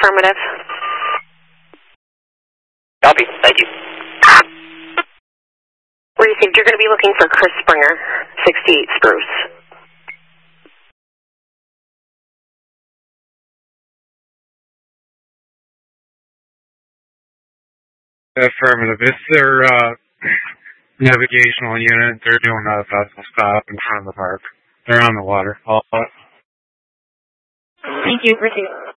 affirmative. Copy. Thank you. Received. You're going to be looking for Chris Springer, 68 Spruce. Affirmative. It's their navigational unit. They're doing a vessel stop in front of the park. They're on the water. Thank you. Received.